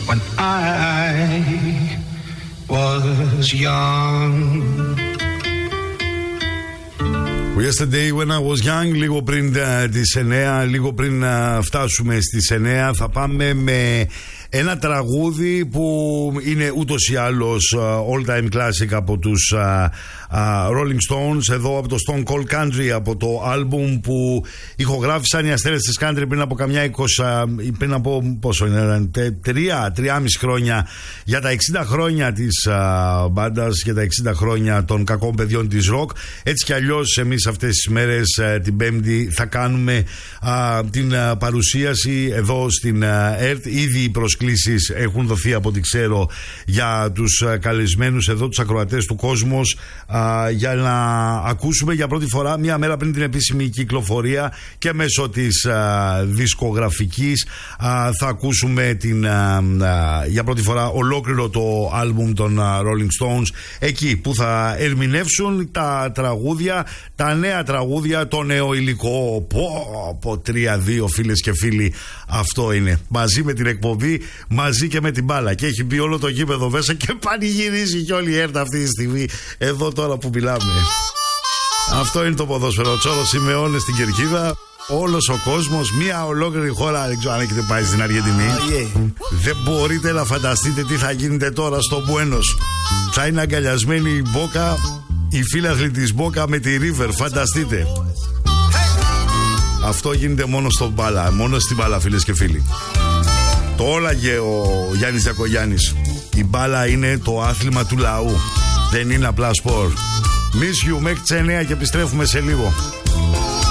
when I was young. Yesterday when I was young, λίγο πριν τις 9, λίγο πριν φτάσουμε στις 9, θα πάμε με ένα τραγούδι που είναι ούτως ή άλλως all time classic από τους Rolling Stones, εδώ από το Stone Cold Country, από το άλμπουμ που ηχογράφησαν οι αστέρες της country πριν από καμιά 20, πριν από πόσο είναι, 3,5 χρόνια, για τα 60 χρόνια της μπάντας, για τα 60 χρόνια των κακών παιδιών της rock. Έτσι κι αλλιώς εμείς αυτές τις μέρες, την Πέμπτη, θα κάνουμε την παρουσίαση εδώ στην ΕΡΤ. Ήδη οι προσκλήσεις έχουν δοθεί από ό,τι ξέρω για τους καλεσμένους εδώ, τους ακροατές του Κόσμος, για να ακούσουμε για πρώτη φορά, μία μέρα πριν την επίσημη κυκλοφορία και μέσω της δισκογραφικής, θα ακούσουμε για πρώτη φορά ολόκληρο το άλμπουμ των Rolling Stones, εκεί που θα ερμηνεύσουν τα τραγούδια, τα νέα τραγούδια, το νέο υλικό. 3-2 φίλες και φίλοι, αυτό είναι, μαζί με την εκπομπή, μαζί και με την μπάλα, και έχει μπει όλο το γήπεδο μέσα και πανηγυρίζει και όλη η ΕΡΤ αυτή τη στιγμή εδώ τώρα που μιλάμε. Αυτό είναι το ποδόσφαιρο. Τσόρος Σιμεώνε στην Κερκίδα, όλος ο κόσμος, μια ολόκληρη χώρα. Δεν ξέρω αν έχετε πάει στην Αργεντινή. Δεν μπορείτε να φανταστείτε τι θα γίνεται τώρα στο Μπουένος. Θα είναι αγκαλιασμένη η Μπόκα, οι φίλαθλοι της Μπόκα με τη River, φανταστείτε. Αυτό γίνεται μόνο στο μπάλα, μόνο στην μπάλα, φίλες και φίλοι. Το όλαγε ο Γιάννης Διακογιάννης. Η μπάλα είναι το άθλημα του λαού. Δεν είναι απλά σπορ. Miss you μέχρι τις 9 και επιστρέφουμε σε λίγο.